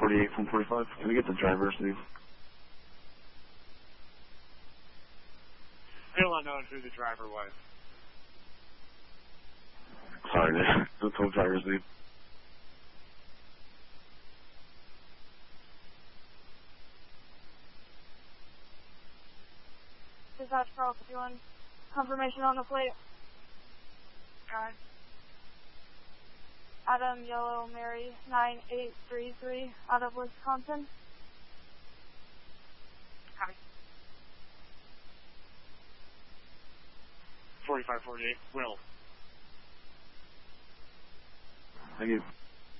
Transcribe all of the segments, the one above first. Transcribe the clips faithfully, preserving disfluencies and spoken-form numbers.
forty-eight from forty-five. Can we get the driver's name? Still unknown who the driver was. Sorry, the total driver's name. Dispatch Pearl fifty-one. Confirmation on the plate. God. Adam Yellow Mary nine eight three three out of Wisconsin. Copy. forty-five forty-eight, Will. Thank you.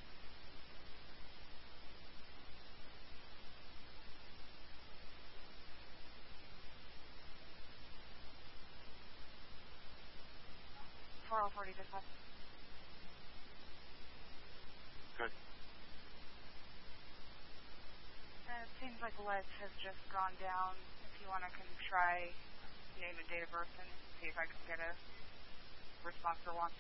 four oh forty dispatch. Good. Uh, it seems like lead has just gone down. If you want to, can try name and date of birth and see if I can get a response for one.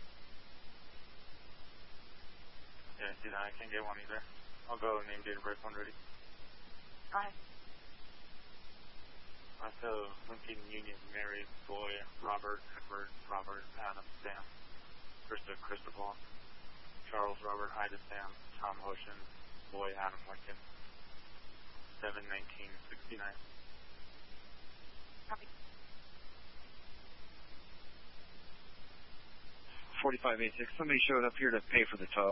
Yeah, dude, I can't get one either. I'll go name, date of birth, one ready. Go ahead. Uh, so, Lincoln Union, Mary, Boy, Robert, Edward, Robert, Adam, Sam, Krista, Christopher, Charles, Robert, Ida, Sam, Tom, Ocean, Boy, Adam, Lincoln, seven nineteen sixty-nine. Copy. forty-five eighty-six, somebody showed up here to pay for the tow.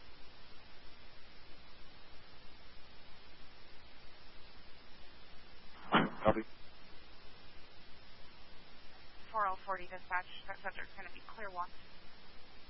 Copy. four oh forty dispatch. That subject's going to be clear one.